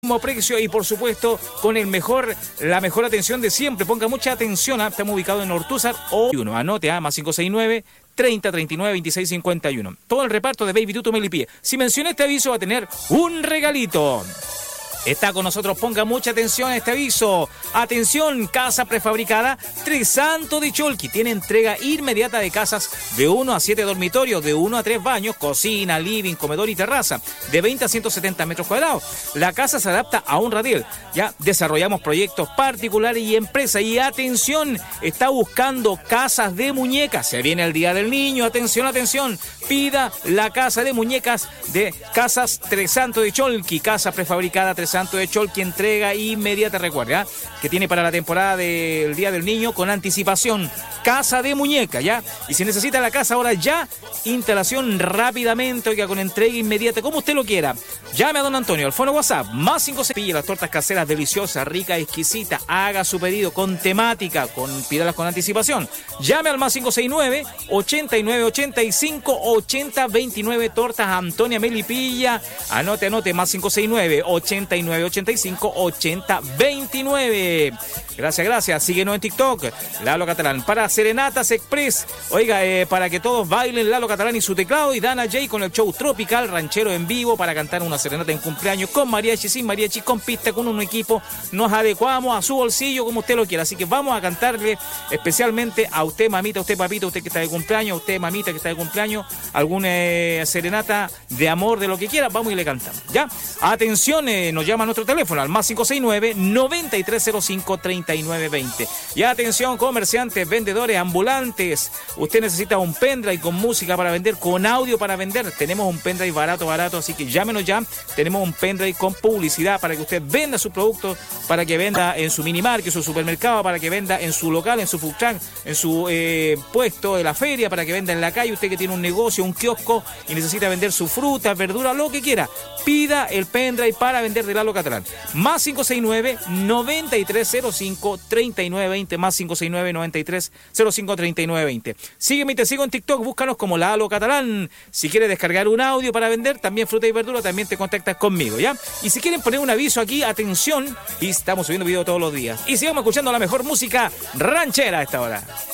Precio y por supuesto con la mejor atención de siempre. Ponga mucha atención, estamos ubicados en Ortúzar o anote, más 569 30 39 26 51. Todo el reparto de Baby Tuto Melipilla. Si mencioné este aviso va a tener un regalito. Está con nosotros, ponga mucha atención a este aviso. Atención, casa prefabricada Tresanto de Cholqui. Tiene entrega inmediata de casas de 1 a 7 dormitorios, de 1 a 3 baños, cocina, living, comedor y terraza, de 20 a 170 metros cuadrados. La casa se adapta a un radial. Ya desarrollamos proyectos particulares y empresas. Y atención, está buscando casas de muñecas. Se viene el Día del Niño. Atención, atención. Pida la casa de muñecas de Casas Tresanto de Cholqui. Casa prefabricada Tresanto de Cholqui, entrega inmediata, recuerda, que tiene para la temporada del Día del Niño con anticipación. Casa de muñeca, ¿ya? Y si necesita la casa ahora ya, instalación rápidamente, oiga, con entrega inmediata, como usted lo quiera. Llame a don Antonio, al fono WhatsApp, más 56. Pille las tortas caseras deliciosas, ricas, exquisitas. Haga su pedido con temática, pídalas con anticipación. Llame al más 569 89 85 80 29. Tortas Antonia Melipilla. Anote, más 569 89 85 80 29. Gracias. Síguenos en TikTok, Lalo Catalán. Para Serenatas Express, oiga, para que todos bailen, Lalo Catalán y su teclado, y Dana J con el show tropical ranchero en vivo para cantar una serenata en cumpleaños con mariachi, sin mariachi, con pista, con un equipo. Nos adecuamos a su bolsillo como usted lo quiera. Así que vamos a cantarle especialmente a usted, mamita, a usted, papito, a usted que está de cumpleaños, a usted, mamita, que está de cumpleaños, alguna serenata de amor, de lo que quiera, vamos y le cantamos, ¿ya? Atención, nos llama a nuestro teléfono al más 569 9305 3920. Y atención, comerciantes, vendedores, ambulantes. Usted necesita un pendrive con música para vender, con audio para vender. Tenemos un pendrive barato, así que llámenos ya. Tenemos un pendrive con publicidad para que usted venda sus productos, para que venda en su minimarket, en su supermercado, para que venda en su local, en su food truck, en su puesto de la feria, para que venda en la calle. Usted que tiene un negocio, un kiosco y necesita vender su fruta, verdura, lo que quiera. Pida el pendrive para vender de Lalo Catalán. Más 569 9305 3920, más 569 9305 3920. Sígueme y te sigo en TikTok, búscanos como Lalo Catalán. Si quieres descargar un audio para vender, también fruta y verdura, también te contactas conmigo, ¿ya? Y si quieren poner un aviso aquí, atención, y estamos subiendo video todos los días. Y sigamos escuchando la mejor música ranchera a esta hora.